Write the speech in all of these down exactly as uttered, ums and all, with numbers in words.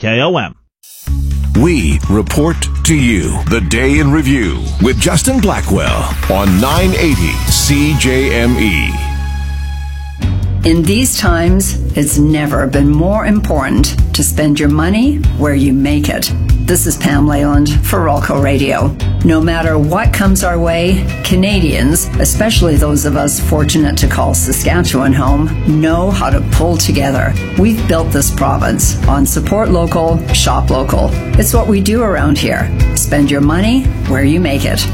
K O M. We report to you the day in review with Justin Blackwell on nine eighty C J M E. In these times, it's never been more important to spend your money where you make it. This is Pam Leyland for Rolco Radio. No matter what comes our way, Canadians, especially those of us fortunate to call Saskatchewan home, know how to pull together. We've built this province on support local, shop local. It's what we do around here. Spend your money where you make it.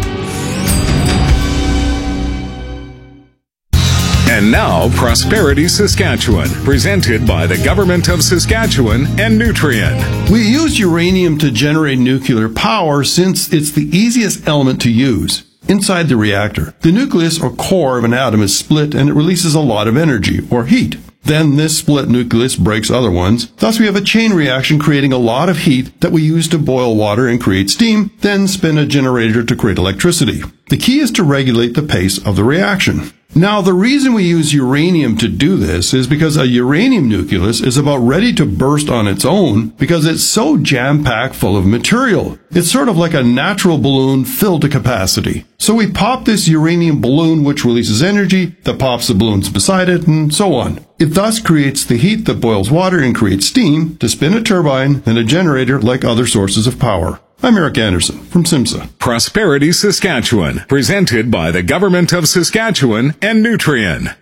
And now, Prosperity Saskatchewan, presented by the Government of Saskatchewan and Nutrien. We use uranium to generate nuclear power since it's the easiest element to use. Inside the reactor, the nucleus or core of an atom is split and it releases a lot of energy, or heat. Then this split nucleus breaks other ones. Thus we have a chain reaction creating a lot of heat that we use to boil water and create steam, then spin a generator to create electricity. The key is to regulate the pace of the reaction. Now, the reason we use uranium to do this is because a uranium nucleus is about ready to burst on its own because it's so jam-packed full of material. It's sort of like a natural balloon filled to capacity. So we pop this uranium balloon which releases energy that pops the balloons beside it and so on. It thus creates the heat that boils water and creates steam to spin a turbine and a generator like other sources of power. I'm Eric Anderson from SIMSA. Prosperity Saskatchewan, presented by the Government of Saskatchewan and Nutrien.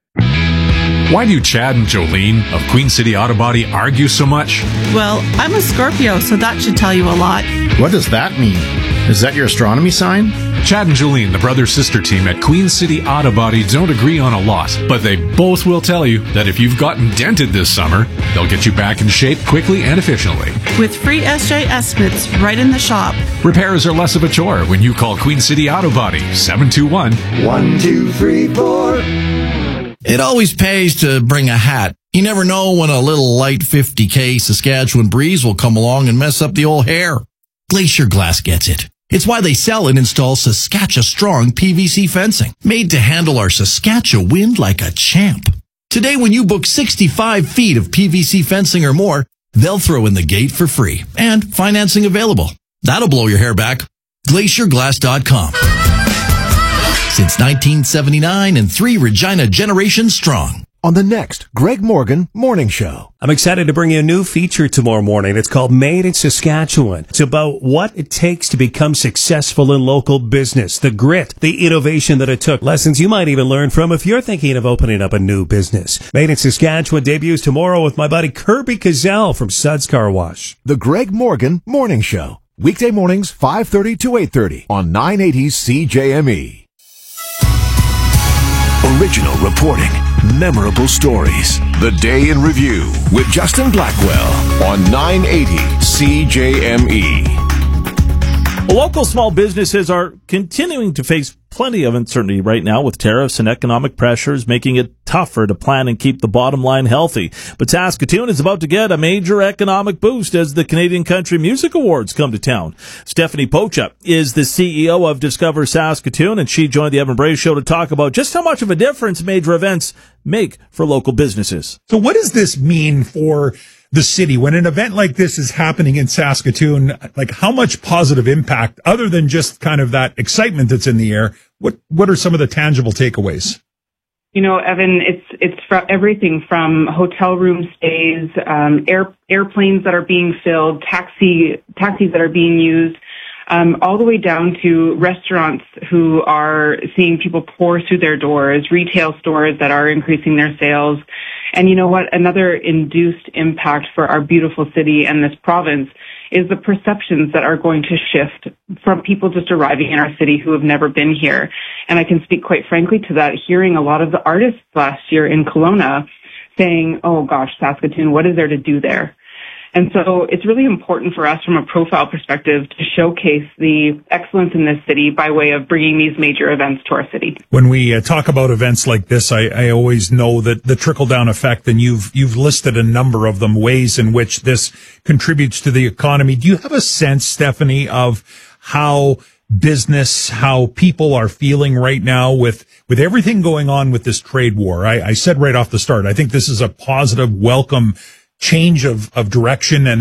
Why do Chad and Jolene of Queen City Auto Body argue so much? Well, I'm a Scorpio, so that should tell you a lot. What does that mean? Is that your astronomy sign? Chad and Jolene, the brother-sister team at Queen City Auto Body, don't agree on a lot, but they both will tell you that if you've gotten dented this summer, they'll get you back in shape quickly and efficiently. With free S J estimates right in the shop. Repairs are less of a chore when you call Queen City Auto Body, seven two one, one two three four. It always pays to bring a hat. You never know when a little light fifty K Saskatchewan breeze will come along and mess up the old hair. Glacier Glass gets it. It's why they sell and install Saskatchewan Strong P V C fencing, made to handle our Saskatchewan wind like a champ. Today, when you book sixty-five feet of P V C fencing or more, they'll throw in the gate for free, and financing available. That'll blow your hair back. glacier glass dot com. Since nineteen seventy-nine and three Regina generations strong. On the next Greg Morgan Morning Show. I'm excited to bring you a new feature tomorrow morning. It's called Made in Saskatchewan. It's about what it takes to become successful in local business, the grit, the innovation that it took, lessons you might even learn from if you're thinking of opening up a new business. Made in Saskatchewan debuts tomorrow with my buddy Kirby Cazell from Suds Car Wash. The Greg Morgan Morning Show. Weekday mornings, five thirty to eight thirty on nine eighty C J M E. Original reporting, memorable stories. The Day in Review with Justin Blackwell on nine eighty C J M E. Local small businesses are continuing to face plenty of uncertainty right now with tariffs and economic pressures making it tougher to plan and keep the bottom line healthy. But Saskatoon is about to get a major economic boost as the Canadian Country Music Awards come to town. Stephanie Pocha is the C E O of Discover Saskatoon, and she joined the Evan Bray Show to talk about just how much of a difference major events make for local businesses. So what does this mean for the city when an event like this is happening in Saskatoon? Like, how much positive impact, other than just kind of that excitement that's in the air, what what are some of the tangible takeaways? You know, Evan, it's it's from everything from hotel room stays, um, air, airplanes that are being filled, taxi taxis that are being used, um, all the way down to restaurants who are seeing people pour through their doors, retail stores that are increasing their sales. And you know what? Another induced impact for our beautiful city and this province is the perceptions that are going to shift from people just arriving in our city who have never been here. And I can speak quite frankly to that, hearing a lot of the artists last year in Kelowna saying, oh gosh, Saskatoon, what is there to do there? And so it's really important for us from a profile perspective to showcase the excellence in this city by way of bringing these major events to our city. When we uh, talk about events like this, I, I always know that the trickle-down effect, and you've you've listed a number of them, ways in which this contributes to the economy. Do you have a sense, Stephanie, of how business, how people are feeling right now with, with everything going on with this trade war? I, I said right off the start, I think this is a positive, welcome change of, of direction and